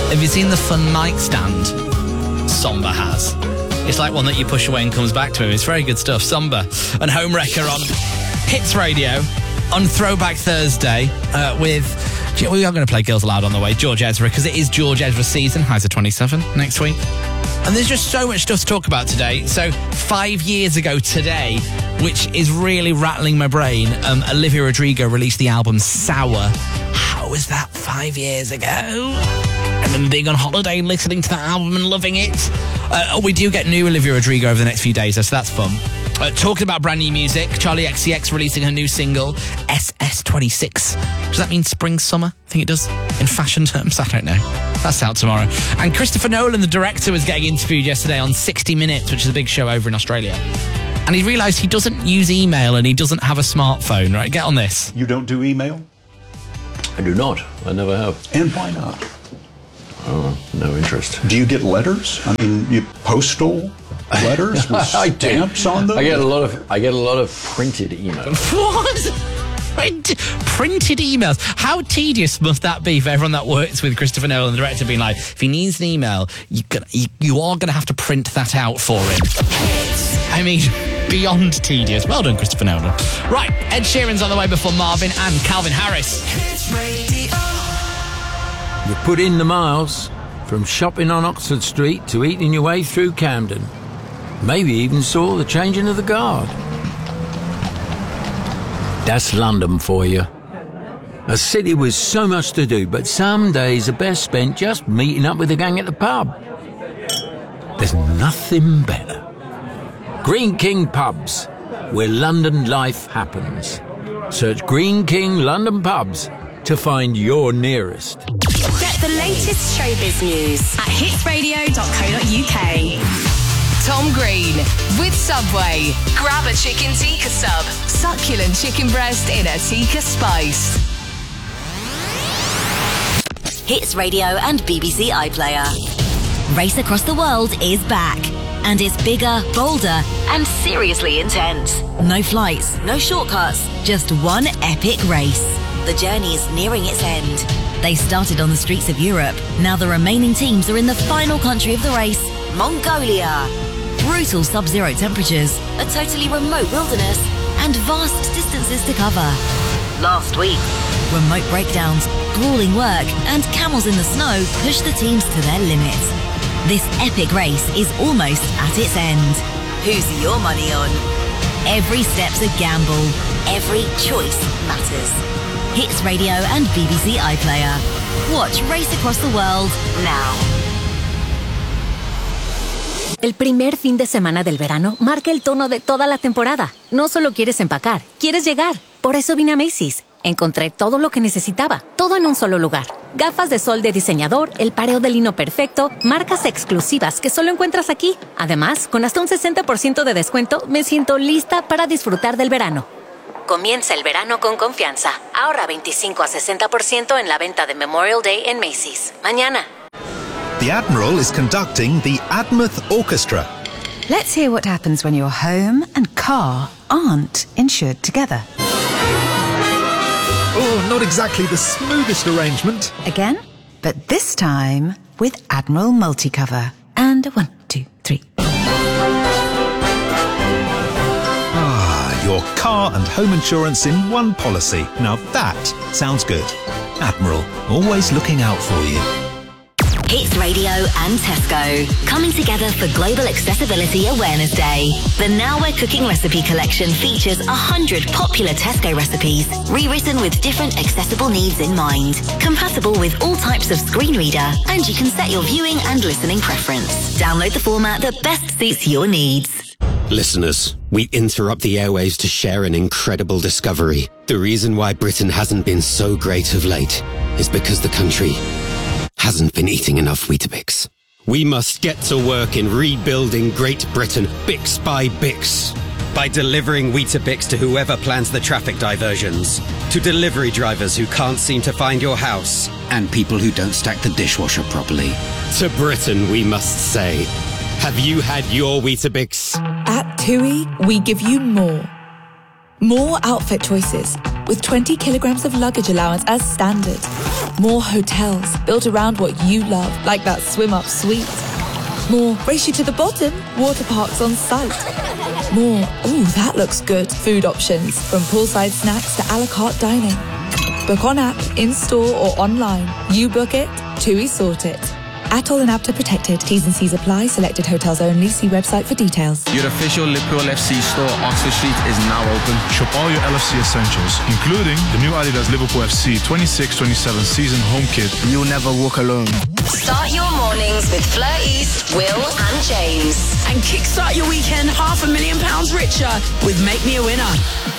Have you seen the fun mic stand Somber has? It's like one that you push away and comes back to him. It's very good stuff. Somber and Home Wrecker on Hits Radio on Throwback Thursday with... We are going to play Girls Aloud on the way, George Ezra, because it is George Ezra season. Highs of 27 next week. And there's just so much stuff to talk about today. So 5 years ago today, which is really rattling my brain, Olivia Rodrigo released the album Sour. How was that 5 years ago? I remember being on holiday and listening to that album and loving it. We do get new Olivia Rodrigo over the next few days, so that's fun. Talking about brand new music, Charlie XCX releasing her new single, SS26. Does that mean spring, summer? I think it does. In fashion terms, I don't know. That's out tomorrow. And Christopher Nolan, the director, was getting interviewed yesterday on 60 Minutes, which is a big show over in Australia. And he realised he doesn't use email and he doesn't have a smartphone, right? Get on this. You don't do email? I do not. I never have. And why not? Oh, no interest. Do you get letters? I mean, you postal letters with stamps on them? I get a lot of printed emails. What? Printed emails. How tedious must that be for everyone that works with Christopher Nolan, the director, being like, if he needs an email, you are going to have to print that out for him. I mean, beyond tedious. Well done, Christopher Nolan. Right, Ed Sheeran's on the way before Marvin and Calvin Harris. You put in the miles, from shopping on Oxford Street to eating your way through Camden. Maybe even saw the changing of the guard. That's London for you. A city with so much to do, but some days are best spent just meeting up with the gang at the pub. There's nothing better. Green King Pubs, where London life happens. Search Green King London Pubs to find your nearest. Get the latest showbiz news at hitsradio.co.uk. Tom Green with Subway. Grab a chicken tikka sub. Succulent chicken breast in a tikka spice. Hits Radio and BBC iPlayer. Race Across the World is back. And it's bigger, bolder, and seriously intense. No flights, no shortcuts, just one epic race. The journey is nearing its end. They started on the streets of Europe. Now the remaining teams are in the final country of the race, Mongolia. Brutal sub-zero temperatures, a totally remote wilderness, and vast distances to cover. Last week, remote breakdowns, grueling work, and camels in the snow pushed the teams to their limits. This epic race is almost at its end. Who's your money on? Every step's a gamble. Every choice matters. Hits Radio and BBC iPlayer. Watch Race Across the World now. El primer fin de semana del verano marca el tono de toda la temporada. No solo quieres empacar, quieres llegar. Por eso vine a Macy's. Encontré todo lo que necesitaba, todo en un solo lugar. Gafas de sol de diseñador, el pareo de lino perfecto, marcas exclusivas que solo encuentras aquí. Además, con hasta un 60% de descuento, me siento lista para disfrutar del verano. Comienza el verano con confianza. Ahorra 25 a 60% en la venta de Memorial Day en Macy's. Mañana. The Admiral is conducting the Admouth Orchestra. Let's hear what happens when your home and car aren't insured together. Oh, not exactly the smoothest arrangement. Again, but this time with Admiral Multicover. And 1, 2, 3. Your car and home insurance in one policy. Now that sounds good. Admiral, always looking out for you. Hits Radio and Tesco, coming together for Global Accessibility Awareness Day. The Now We're Cooking recipe collection features 100 popular Tesco recipes, rewritten with different accessible needs in mind. Compatible with all types of screen reader, and you can set your viewing and listening preference. Download the format that best suits your needs. Listeners, we interrupt the airwaves to share an incredible discovery. The reason why Britain hasn't been so great of late is because the country hasn't been eating enough Weetabix. We must get to work in rebuilding Great Britain, Bix by Bix. By delivering Weetabix to whoever plans the traffic diversions, to delivery drivers who can't seem to find your house, and people who don't stack the dishwasher properly. To Britain, we must say, have you had your Weetabix? At TUI, we give you more. More outfit choices, with 20 kilograms of luggage allowance as standard. More hotels built around what you love, like that swim-up suite. More race you to the bottom, water parks on site. More, ooh, that looks good, food options, from poolside snacks to a la carte dining. Book on app, in-store or online. You book it, TUI sort it. Atoll and APTA protected. T's and C's apply. Selected hotels only. See website for details. Your official Liverpool FC store, Oxford Street, is now open. Shop all your LFC essentials, including the new Adidas Liverpool FC 26-27 season home kit. You'll never walk alone. Start your mornings with Fleur East, Will and James. And kickstart your weekend £500,000 richer with Make Me a Winner.